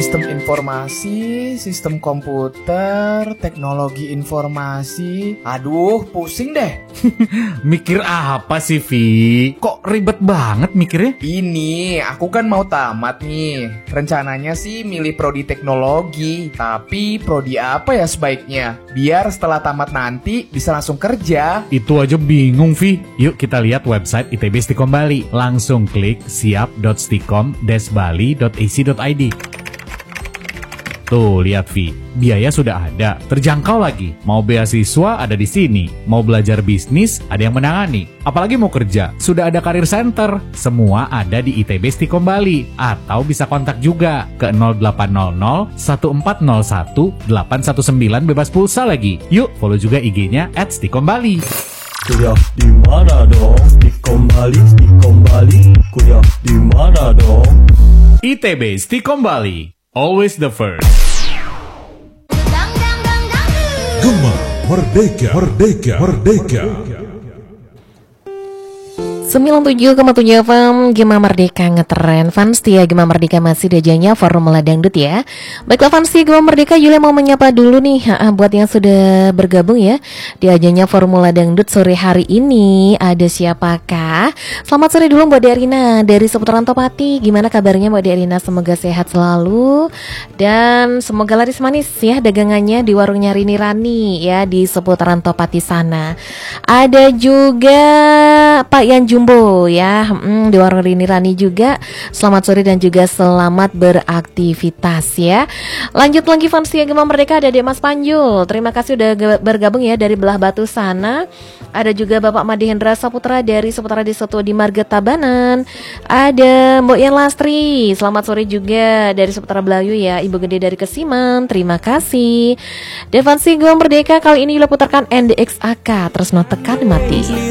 Sistem informasi, sistem komputer, teknologi informasi. Aduh, pusing deh. Mikir apa sih, Vi? Kok ribet banget mikirnya? Ini, aku kan mau tamat nih. Rencananya sih milih prodi teknologi. Tapi prodi apa ya sebaiknya? Biar setelah tamat nanti bisa langsung kerja. Itu aja bingung, Vi. Yuk kita lihat website ITB Stikom Bali. Langsung klik siap.stikom-bali.ac.id. Tuh, lihat Vi, biaya sudah ada, terjangkau lagi. Mau beasiswa ada di sini, mau belajar bisnis ada yang menangani. Apalagi mau kerja, sudah ada Career Center. Semua ada di ITB Stikom Bali. Atau bisa kontak juga ke 0800 1401 819 bebas pulsa lagi. Yuk, follow juga IG-nya @stikom-bali. Kuliah di mana dong? Stikom Bali, Stikom Bali. Kuliah di mana dong? ITB Stikom Bali, always the first. Gema Merdeka, Merdeka, Merdeka. 97,7 FM Gema Merdeka ngetren. Fans setia Gema Merdeka masih diajanya Formula Dangdut ya. Baiklah fans setia Gema Merdeka, Yulia mau menyapa dulu nih buat yang sudah bergabung ya di ajanya Formula Dangdut sore hari ini. Ada siapakah? Selamat sore dulu Mbak Derina dari seputaran Topati. Gimana kabarnya Mbak Derina? Semoga sehat selalu dan semoga laris manis ya dagangannya di warungnya Rini Rani ya di seputaran Topati sana. Ada juga Pak Yan Jumbo ya di warung Rini Rani juga. Selamat sore dan juga selamat beraktivitas ya. Lanjut lagi fans setia Gema Merdeka, ada Mas Panjul. Terima kasih udah bergabung ya dari belah batu sana. Ada juga Bapak Madihendra Saputra dari seputaran Desa Tua di Marga Tabanan. Ada Mbok Yan Lastri. Selamat sore juga dari seputaran Belayu ya. Ibu Gede dari Kesiman. Terima kasih. Dan fans setia Gema Merdeka kali ini diputarkan NDXAK terus tekan mati.